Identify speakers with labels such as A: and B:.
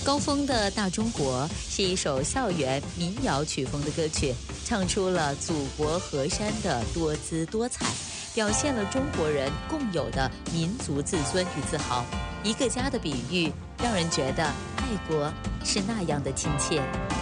A: 高峰的大中国是一首校园民谣曲风的歌曲，唱出了祖国河山的多姿多彩，表现了中国人共有的民族自尊与自豪。一个家的比喻，让人觉得爱国是那样的亲切。